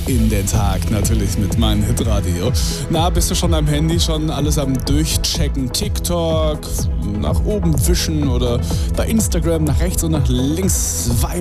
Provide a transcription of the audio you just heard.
in den Tag, natürlich mit meinem Hitradio. Na, bist du schon am Handy, schon alles am Durchchecken? TikTok, nach oben wischen oder bei Instagram nach rechts und nach links swipen?